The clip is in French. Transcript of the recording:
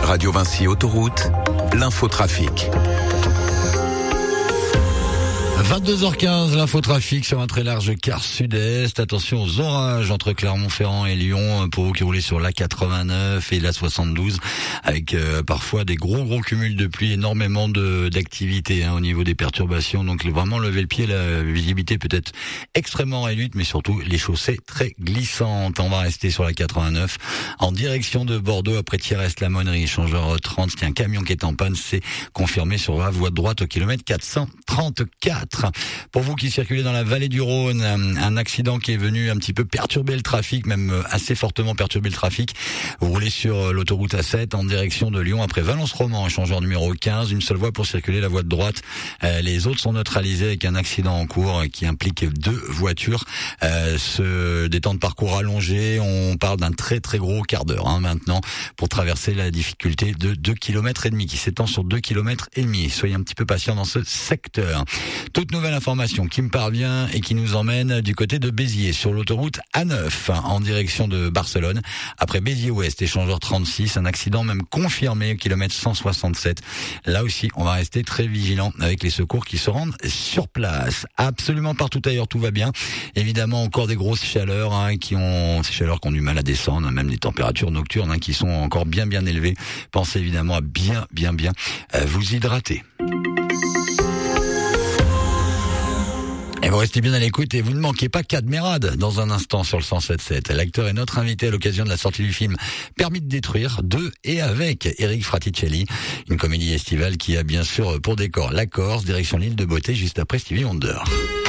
Radio Vinci Autoroute, l'infotrafic. 22h15, l'infotrafic sur un très large quart sud-est. Attention aux orages entre Clermont-Ferrand et Lyon pour vous qui roulez sur l'A89 et l'A72 avec parfois des gros cumuls de pluie, énormément d'activité au niveau des perturbations. Donc vraiment lever le pied, la visibilité peut être extrêmement réduite, mais surtout les chaussées très glissantes. On va rester sur l'A89 en direction de Bordeaux après Thiers-la-Monnerie, échangeur 30. Il y a un camion qui est en panne, c'est confirmé sur la voie de droite au kilomètre 434. Pour vous qui circulez dans la vallée du Rhône, un accident qui est venu un petit peu perturber le trafic, même assez fortement perturber le trafic. Vous roulez sur l'autoroute A7 en direction de Lyon après Valence-Roman, échangeur numéro 15, une seule voie pour circuler, la voie de droite. Les autres sont neutralisés avec un accident en cours qui implique 2 voitures. Des temps de parcours allongés, on parle d'un très gros quart d'heure maintenant pour traverser la difficulté de 2,5 km qui s'étend sur 2,5 km. Soyez un petit peu patient dans ce secteur. Toute nouvelle information qui me parvient et qui nous emmène du côté de Béziers sur l'autoroute A9 en direction de Barcelone. Après Béziers-Ouest, échangeur 36, un accident même confirmé au kilomètre 167. Là aussi, on va rester très vigilant avec les secours qui se rendent sur place. Absolument partout ailleurs, tout va bien. Évidemment, encore des grosses chaleurs ces chaleurs qui ont du mal à descendre, même des températures nocturnes qui sont encore bien élevées. Pensez évidemment à bien vous hydrater. Et vous restez bien à l'écoute et vous ne manquez pas Cadmerade dans un instant sur le 107.7. L'acteur est notre invité à l'occasion de la sortie du film Permis de détruire, de et avec Eric Fraticelli. Une comédie estivale qui a bien sûr pour décor la Corse, direction l'île de Beauté juste après Stevie Wonder.